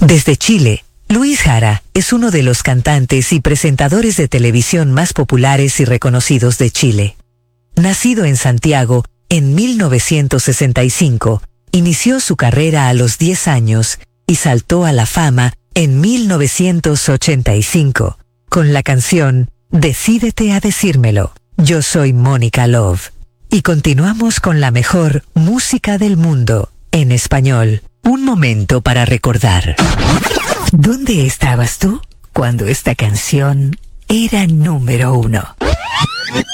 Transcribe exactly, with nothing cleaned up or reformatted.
Desde Chile, Luis Jara es uno de los cantantes y presentadores de televisión más populares y reconocidos de Chile. Nacido en Santiago en mil novecientos sesenta y cinco, inició su carrera a los diez años y saltó a la fama en mil novecientos ochenta y cinco con la canción Decídete a decírmelo. Yo soy Mónica Love. Y continuamos con la mejor música del mundo en español. Un momento para recordar. ¿Dónde estabas tú cuando esta canción era número uno?